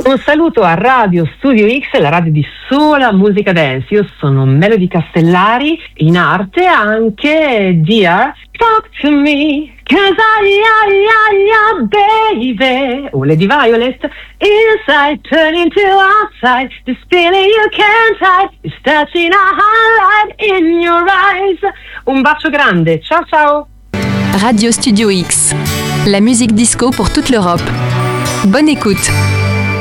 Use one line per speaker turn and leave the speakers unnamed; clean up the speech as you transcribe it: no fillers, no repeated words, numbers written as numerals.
Un saluto a Radio Studio X, la radio di sola musica dance. Io sono Melody Castellari, in arte anche Dear Talk to Me, 'cause baby, o Lady Violet, inside turning to outside, this feeling you can't hide, is touching a highlight in your eyes. Un bacio grande, ciao ciao.
Radio Studio X, la musique disco pour toute l'Europe. Bonne écoute.